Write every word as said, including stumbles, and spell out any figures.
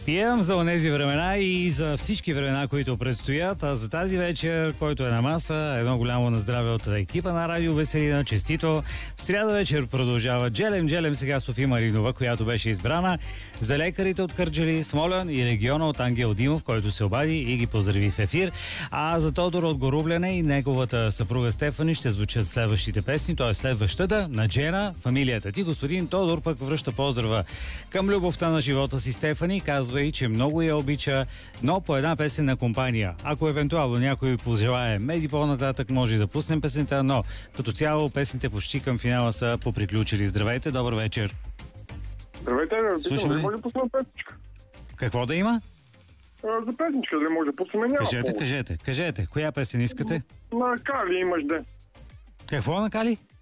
Пием за онези времена и за всички времена, които предстоят. А за тази вечер, който е на маса, едно голямо наздраве от екипа на Радио Веселина. Честито! В сряда вечер продължава Джелем Джелем, сега Софи Маринова, която беше избрана за лекарите от Кърджали, Смолян и региона от Ангел Димов, който се обади и ги поздрави в ефир. А за Тодор от Горубляне и неговата съпруга Стефани ще звучат следващите песни, т.е. следващата на Джена, фамилията ти. Господин Тодор пък връща поздрава към любовта на живота си Стефани, казва и, че много я обича, но по една песен на компания. Ако евентуално някой пожелае меди по-нататък, може да пуснем песента, но като цяло песните почти към финала са поприключили. Здравейте, добър вечер. Здравейте, Слушаме. дали може да пуснем песничка? Какво да има? А, за песничка дали може да пуснем? Няма Кажете, повод. кажете, кажете. Коя песен искате? На Кали имаш де. Какво на Кали?